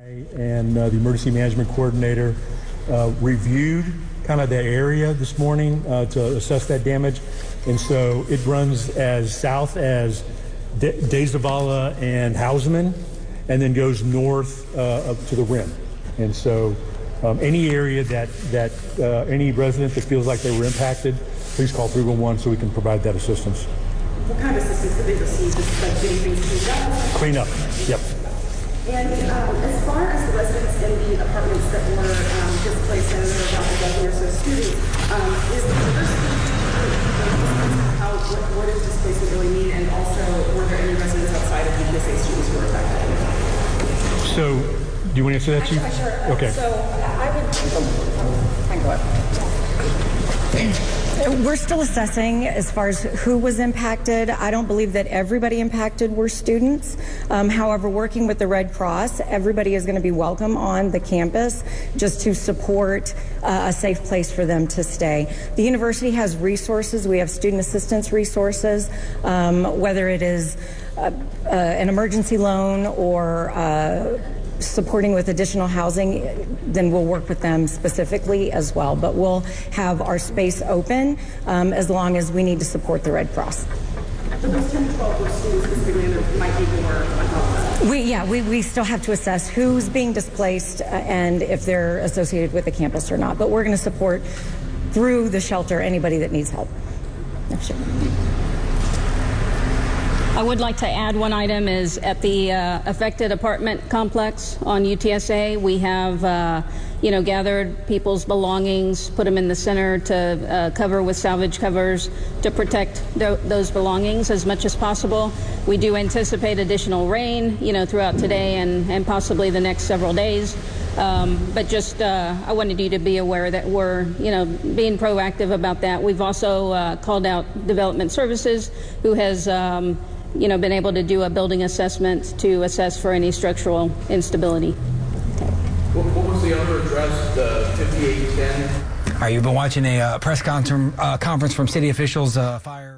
And the emergency management coordinator reviewed kind of the area this morning to assess that damage. And so it runs as south as De Zavala and Houseman, and then goes north up to the rim. And so any area that any resident that feels like they were impacted, please call 311 so we can provide that assistance. What kind of assistance did they receive? Just like getting things cleaned up? Clean up, yep. And as far as the residents in the apartments that were displaced, and there were about a dozen or so students, is the diversity what does displacement really mean? And also, were there any residents outside of UTSA students who were affected? So, do you want to answer that, Chief? Sure. Okay. So, I would... Go ahead. We're still assessing as far as who was impacted. I don't believe that everybody impacted were students. However, working with the Red Cross, everybody is going to be welcome on the campus just to support a safe place for them to stay. The university has resources. We have student assistance resources, whether it is an emergency loan or supporting with additional housing, then we'll work with them specifically as well. But we'll have our space open as long as we need to support the Red Cross. Those 10 to 12 students specifically might be more on top of that. We still have to assess who's being displaced and if they're associated with the campus or not. But we're going to support through the shelter anybody that needs help. Sure. I would like to add one item is at the affected apartment complex on UTSA, we have, gathered people's belongings, put them in the center to cover with salvage covers to protect those belongings as much as possible. We do anticipate additional rain, throughout today and possibly the next several days. But just I wanted you to be aware that we're, being proactive about that. We've also called out Development Services, who has been able to do a building assessment to assess for any structural instability. What was the other address, the 5810? All right, you've been watching a press conference from city officials. Fire